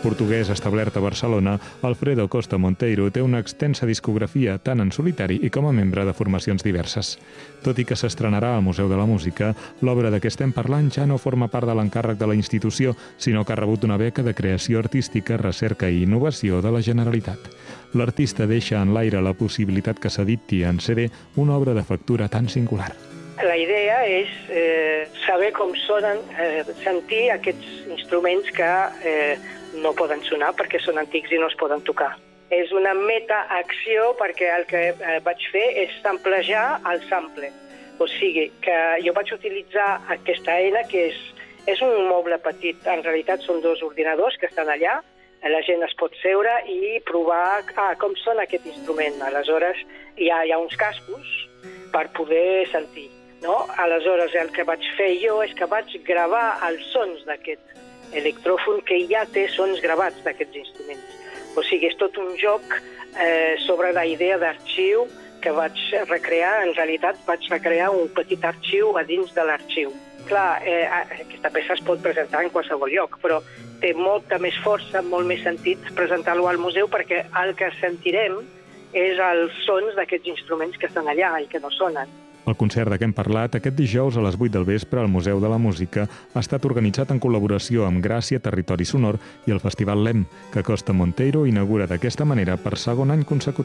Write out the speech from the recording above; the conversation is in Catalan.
Portuguès establert a Barcelona, Alfredo Costa Monteiro té una extensa discografia tant en solitari i com a membre de formacions diverses. Tot i que s'estrenarà al Museu de la Música, l'obra de què estem parlant ja no forma part de l'encàrrec de la institució, sinó que ha rebut una beca de creació artística, recerca i innovació de la Generalitat. L'artista deixa en l'aire la possibilitat que s'editi en CD una obra de factura tan singular. La idea és saber com sonen, sentir aquests instruments que no poden sonar perquè són antics i no es poden tocar. És una metaacció perquè el que vaig fer és samplejar el sample. O sigui, que jo vaig utilitzar aquesta eina que és un moble petit. En realitat són 2 ordinadors que estan allà. La gent es pot seure i provar com sona aquest instrument. Aleshores, hi ha uns cascos per poder sentir. No? Aleshores, el que vaig fer jo és que vaig gravar els sons d'aquest electròfon que ja té sons gravats d'aquests instruments. O sigui, és tot un joc sobre la idea d'arxiu que vaig recrear. En realitat, vaig recrear un petit arxiu a dins de l'arxiu. Clar, aquesta peça es pot presentar en qualsevol lloc, però té molta més força, molt més sentit presentar-lo al museu perquè el que sentirem és els sons d'aquests instruments que estan allà i que no sonen. El concert de què hem parlat aquest dijous a les 8 del vespre al Museu de la Música ha estat organitzat en col·laboració amb Gràcia Territori Sonor i el Festival LEM, que Costa Monteiro inaugura d'aquesta manera per segon any consecutiu.